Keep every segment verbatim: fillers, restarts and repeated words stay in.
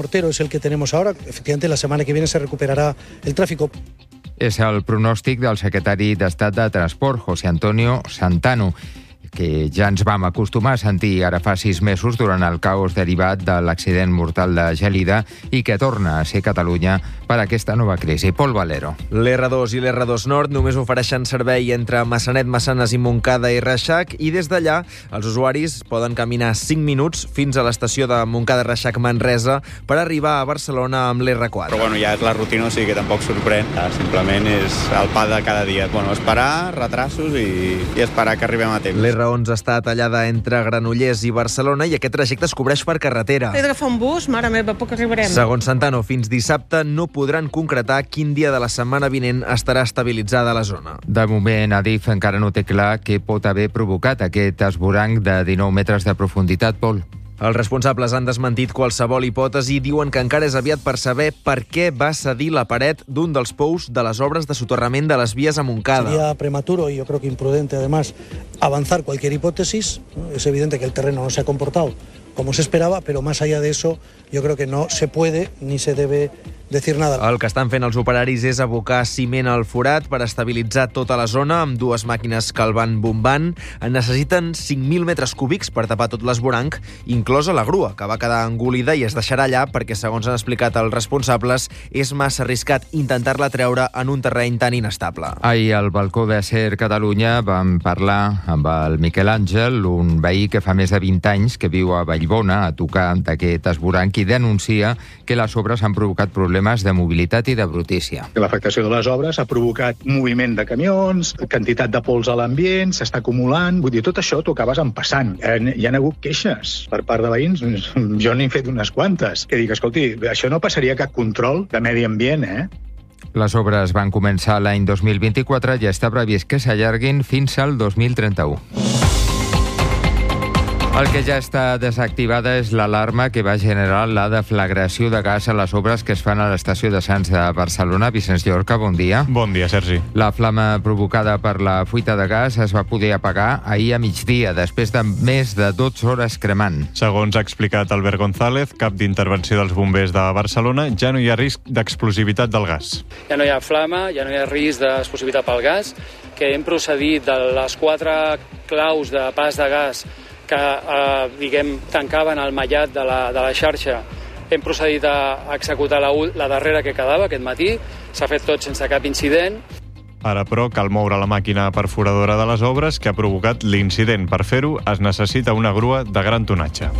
Portero es el que tenemos ahora. Efectivamente, la semana que viene se recuperará el tráfico. És el pronòstic del secretari d'Estat de Transport, José Antonio Santano, que ja ens vam acostumar a sentir ara fa sis mesos durant el caos derivat de l'accident mortal de Gelida i que torna a ser Catalunya per aquesta nova crisi. Pol Valero. L'R dos i l'R dos Nord només ofereixen servei entre Massanet, Massanes i Montcada i Reixac, i des d'allà els usuaris poden caminar cinc minuts fins a l'estació de Montcada-Reixac-Manresa per arribar a Barcelona amb l'R quatre. Però bueno, ja és la rutina, o sigui que tampoc sorprèn. Simplement és el pa de cada dia. Bueno, esperar, retrasos i, i esperar que arribem a temps. L'R onze està tallada entre Granollers i Barcelona i aquest trajecte es cobreix per carretera. He d'agafar un bus, mare meva, poc arribarem. Segons Santano, fins dissabte no podran concretar quin dia de la setmana vinent estarà estabilitzada la zona. De moment, Adif encara no té clar què pot haver provocat aquest esvoranc de dinou metres de profunditat, Pol. Els responsables han desmentit qualsevol hipòtesi i diuen que encara és aviat per saber per què va cedir la paret d'un dels pous de les obres de soterrament de les vies a Montcada. Sería prematuro y yo creo que imprudente, además, avanzar cualquier hipótesis. Es evidente que el terreno no se ha comportado como se esperaba, pero más allá de eso, yo creo que no se puede ni se debe decir nada. El que estan fent els operaris és abocar ciment al forat per estabilitzar tota la zona amb dues màquines que el van bombant. En necessiten cinc mil metres cúbics per tapar tot l'esvoranc, inclosa la grua, que va quedar engolida i es deixarà allà perquè, segons han explicat els responsables, és massa arriscat intentar-la treure en un terreny tan inestable. Ahir al balcó de Ser Catalunya vam parlar amb el Miquel Àngel, un veí que fa més de vint anys que viu a Vallbona, a tocar d'aquest esvoranc, i denuncia que les obres han provocat problemes de mobilitat i de brutícia. L'afectació de les obres ha provocat moviment de camions, quantitat de pols a l'ambient, s'està acumulant. Vull dir, tot això t'ho acabes empassant. Hi ha hagut queixes per part de veïns. Jo n'he fet unes quantes. Que dic, escolti, això no passaria cap control de medi ambient, eh? Les obres van començar l'any dos mil vint-i-quatre i està previst que s'allarguin fins al dos mil trenta-u. El que ja està desactivada és l'alarma que va generar la deflagració de gas a les obres que es fan a l'estació de Sants de Barcelona. Vicenç Llorca, bon dia. Bon dia, Sergi. La flama provocada per la fuita de gas es va poder apagar ahir a migdia, després de més de dotze hores cremant. Segons ha explicat Albert González, cap d'intervenció dels bombers de Barcelona, ja no hi ha risc d'explosivitat del gas. Ja no hi ha flama, ja no hi ha risc d'explosivitat pel gas, que hem procedit de les quatre claus de pas de gas que eh, diguem, tancaven el mallat de la, de la xarxa. Hem procedit a executar la, la darrera que quedava aquest matí. S'ha fet tot sense cap incident. Ara, però, cal moure la màquina perforadora de les obres que ha provocat l'incident. Per fer-ho, es necessita una grua de gran tonatge.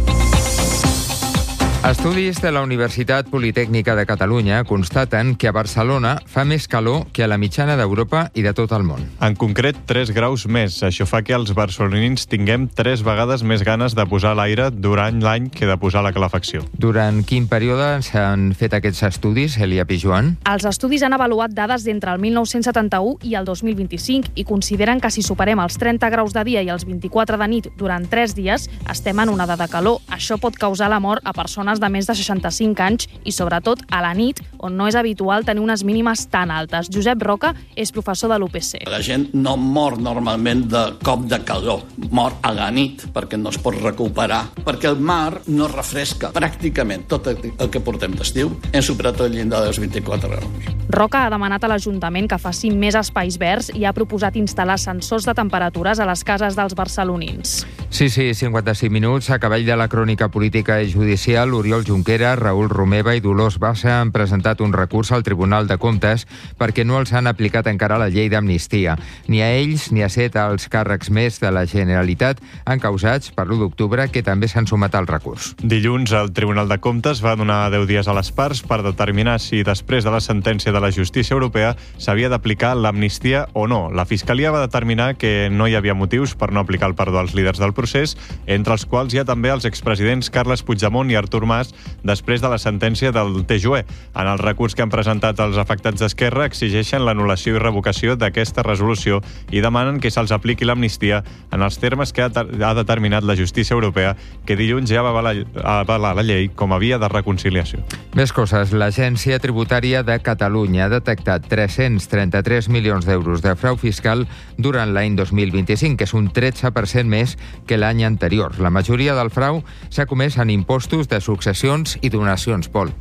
Estudis de la Universitat Politècnica de Catalunya constaten que a Barcelona fa més calor que a la mitjana d'Europa i de tot el món. En concret, tres graus més. Això fa que els barcelonins tinguem tres vegades més ganes de posar l'aire durant l'any que de posar la calefacció. Durant quin període s'han fet aquests estudis, Elia Pijuan? Els estudis han avaluat dades d'entre el mil nou-cents setanta-u i el dos mil vint-i-cinc i consideren que si superem els trenta graus de dia i els vint-i-quatre de nit durant tres dies, estem en onada de calor. Això pot causar la mort a persones de més de seixanta-cinc anys i, sobretot, a la nit, on no és habitual tenir unes mínimes tan altes. Josep Roca és professor de l'U P C. La gent no mor normalment de cop de calor, mor a la nit perquè no es pot recuperar, perquè el mar no refresca pràcticament tot el que portem d'estiu. Hem superat el llindar dels vint-i-quatre graus. Roca ha demanat a l'Ajuntament que faci més espais verds i ha proposat instal·lar sensors de temperatures a les cases dels barcelonins. Sí, sí, cinquanta-cinc minuts. A cavall de la crònica política i judicial, Oriol Junqueras, Raül Romeva i Dolors Bassa han presentat un recurs al Tribunal de Comptes perquè no els han aplicat encara la llei d'amnistia. Ni a ells ni a set als càrrecs més de la Generalitat encausats per l'u d'octubre, que també s'han sumat al recurs. Dilluns, el Tribunal de Comptes va donar deu dies a les parts per determinar si després de la sentència de la justícia europea s'havia d'aplicar l'amnistia o no. La Fiscalia va determinar que no hi havia motius per no aplicar el perdó als líders del procés, entre els quals hi ha també els expresidents Carles Puigdemont i Artur Mas, després de la sentència del T J U E. En el recurs que han presentat els afectats d'Esquerra exigeixen l'anul·lació i revocació d'aquesta resolució i demanen que se'ls apliqui l'amnistia en els termes que ha, ha determinat la justícia europea, que dilluns ja va avalar la llei com a via de reconciliació. Més coses. L'Agència Tributària de Catalunya ha detectat tres-cents trenta-tres milions d'euros de frau fiscal durant l'any dos mil vint-i-cinc, que és un tretze per cent més que l'any anterior. La majoria del frau s'ha comès en impostos de successions i donacions, Pol.